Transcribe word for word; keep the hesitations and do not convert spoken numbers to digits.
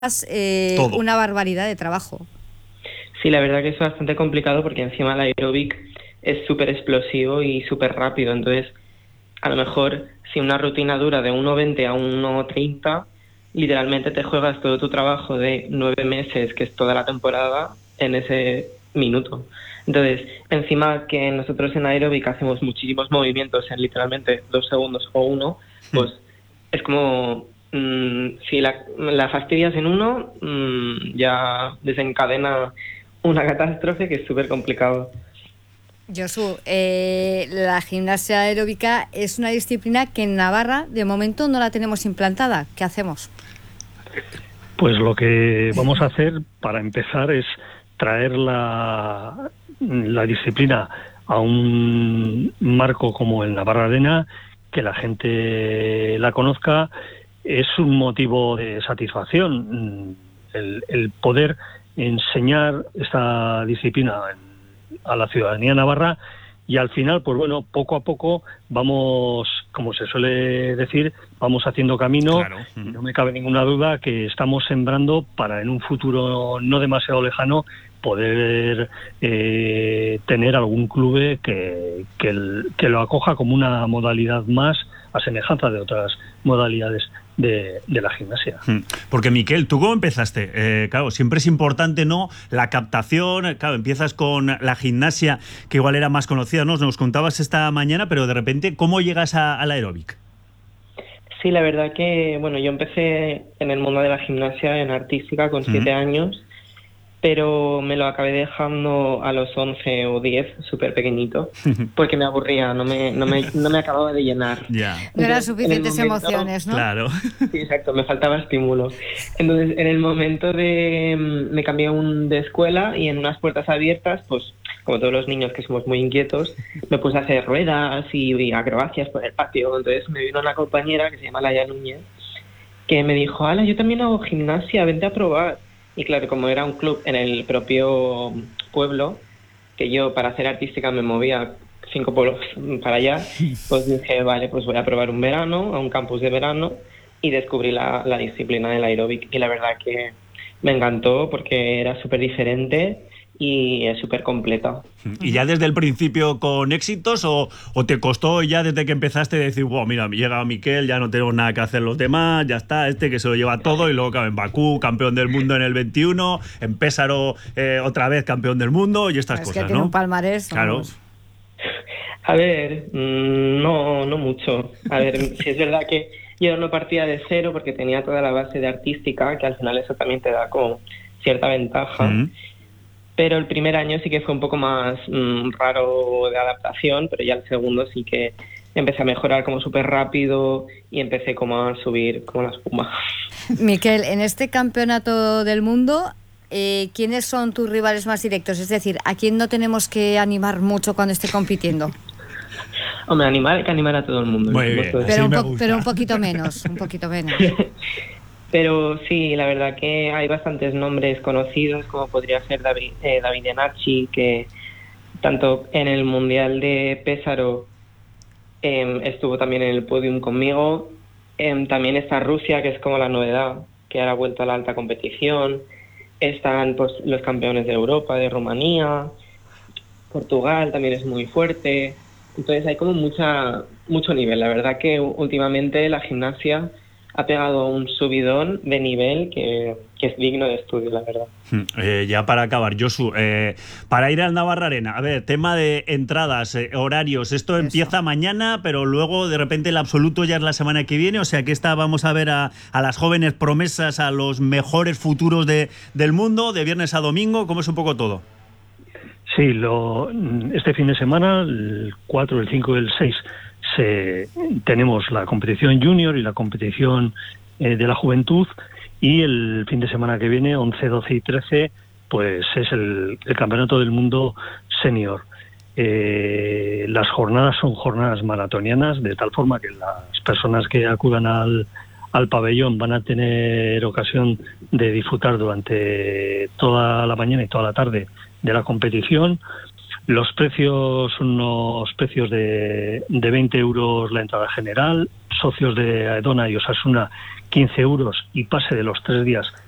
Eh, una barbaridad de trabajo. Sí, la verdad que es bastante complicado porque encima el aeróbic es súper explosivo y súper rápido. Entonces, a lo mejor si una rutina dura de uno veinte a uno treinta, literalmente te juegas todo tu trabajo de nueve meses, que es toda la temporada, en ese minuto. Entonces, encima que nosotros en aeróbic hacemos muchísimos movimientos en literalmente dos segundos o uno, pues mm. es como... Mm, si la, la fastidias en uno, mm, ya desencadena una catástrofe que es súper complicado. Josu, eh, la gimnasia aeróbica es una disciplina que en Navarra de momento no la tenemos implantada. ¿Qué hacemos? Pues lo que vamos a hacer para empezar es traer la, la disciplina a un marco como el Navarra Arena, que la gente la conozca. Es un motivo de satisfacción el, el poder enseñar esta disciplina a la ciudadanía navarra, y al final, pues bueno, poco a poco vamos, como se suele decir, vamos haciendo camino. Claro. Y no me cabe ninguna duda que estamos sembrando para en un futuro no demasiado lejano poder eh, tener algún club que, que, el, que lo acoja como una modalidad más, a semejanza de otras modalidades de, de la gimnasia. Porque, Miquel, ¿tú cómo empezaste? Eh, claro, siempre es importante, ¿no?, la captación. Claro, empiezas con la gimnasia, que igual era más conocida, ¿no? Nos contabas esta mañana, pero de repente, ¿cómo llegas a, al aeróbic? Sí, la verdad que, bueno, yo empecé en el mundo de la gimnasia en artística con siete uh-huh. años, pero me lo acabé dejando a los once o diez, súper pequeñito, porque me aburría, no me, no me, no me acababa de llenar. Yeah. No eran suficientes momento, emociones, ¿no? Claro. Sí, exacto, me faltaba estímulo. Entonces, en el momento de... me cambié un, de escuela, y en unas puertas abiertas, pues, como todos los niños que somos muy inquietos, me puse a hacer ruedas y, y acrobacias por el patio. Entonces me vino una compañera que se llama Laia Núñez, que me dijo: ala, yo también hago gimnasia, vente a probar. Y claro, como era un club en el propio pueblo, que yo para hacer artística me movía cinco pueblos para allá, pues dije, vale, pues voy a probar un verano, a un campus de verano, y descubrí la, la disciplina del aeróbic. Y la verdad que me encantó porque era súper diferente y es súper completa. ¿Y ya desde el principio con éxitos o, o te costó ya desde que empezaste decir, wow, mira, llega Miquel, ya no tenemos nada que hacer los demás, ya está, este que se lo lleva todo? Y luego, claro, en Bakú, campeón del mundo en el veintiuno, en Pésaro, eh, otra vez campeón del mundo, y estas es cosas, que tiene ¿no? un palmarés. Claro. A ver, no, no mucho. A ver, si es verdad que yo no partía de cero porque tenía toda la base de artística, que al final eso también te da como cierta ventaja. Mm. Pero el primer año sí que fue un poco más mmm, raro de adaptación, pero ya el segundo sí que empecé a mejorar como súper rápido y empecé como a subir como la espuma. Miquel, en este campeonato del mundo, eh, ¿quiénes son tus rivales más directos? Es decir, ¿a quién no tenemos que animar mucho cuando esté compitiendo? Hombre, animar hay que animar a todo el mundo. Muy bien, pero, un po- pero un poquito menos, un poquito menos. Pero sí, la verdad que hay bastantes nombres conocidos, como podría ser David, eh, David Iannacci, que tanto en el Mundial de Pésaro eh, estuvo también en el podium conmigo. Eh, también está Rusia, que es como la novedad, que ahora ha vuelto a la alta competición. Están pues los campeones de Europa, de Rumanía. Portugal también es muy fuerte. Entonces hay como mucha mucho nivel. La verdad que últimamente la gimnasia ha pegado un subidón de nivel que, que es digno de estudio, la verdad. Eh, ya para acabar, Josu, eh, para ir al Navarra Arena, a ver, tema de entradas, eh, horarios, esto Eso. empieza mañana, pero luego de repente el absoluto ya es la semana que viene, o sea que esta vamos a ver a, a las jóvenes promesas, a los mejores futuros de, del mundo, de viernes a domingo. ¿Cómo es un poco todo? Sí, lo, este fin de semana, el cuatro, el cinco y el seis, Se, tenemos la competición junior y la competición eh, de la juventud, y el fin de semana que viene, once, doce y trece, pues es el, el campeonato del mundo senior. Eh, las jornadas son jornadas maratonianas, de tal forma que las personas que acudan al, al pabellón van a tener ocasión de disfrutar durante toda la mañana y toda la tarde de la competición. Los precios son unos precios de, de veinte euros la entrada general, socios de Aedona y Osasuna quince euros, y pase de los tres días